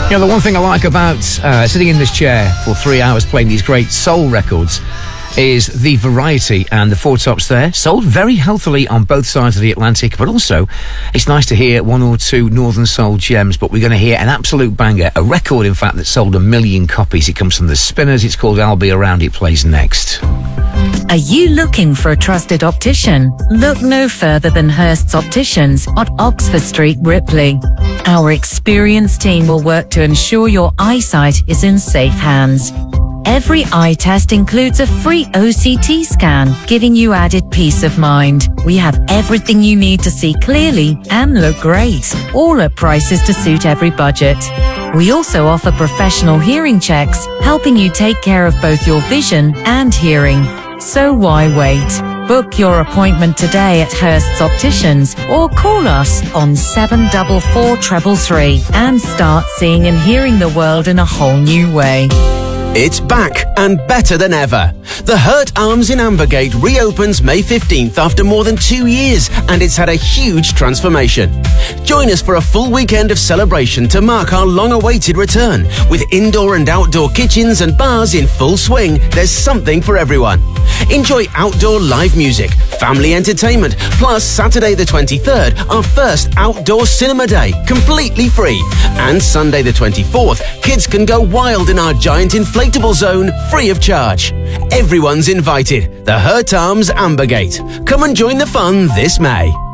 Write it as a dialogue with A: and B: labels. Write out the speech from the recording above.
A: You know, the one thing I like about sitting in this chair for 3 hours playing these great soul records is the variety, and the Four Tops there sold very healthily on both sides of the Atlantic, but also it's nice to hear one or two Northern Soul gems. But we're going to hear an absolute banger, a record in fact that sold 1 million copies. It comes from the Spinners. It's called I'll Be Around. It plays next.
B: Are you looking for a trusted optician? Look no further than Hurst's Opticians at Oxford Street, Ripley. Our experienced team will work to ensure your eyesight is in safe hands. Every eye test includes a free OCT scan, giving you added peace of mind. We have everything you need to see clearly and look great, all at prices to suit every budget. We also offer professional hearing checks, helping you take care of both your vision and hearing. So why wait? Book your appointment today at Hurst's Opticians or call us on 744 333 and start seeing and hearing the world in a whole new way.
C: It's back and better than ever. The Hurt Arms in Ambergate reopens May 15th after more than 2 years, and it's had a huge transformation. Join us for a full weekend of celebration to mark our long-awaited return. With indoor and outdoor kitchens and bars in full swing, there's something for everyone. Enjoy outdoor live music, family entertainment, plus Saturday the 23rd, our first outdoor cinema day, completely free. And Sunday the 24th, kids can go wild in our giant inflatable zone, free of charge. Everyone's invited. The Hurt Arms Ambergate. Come and join the fun this May.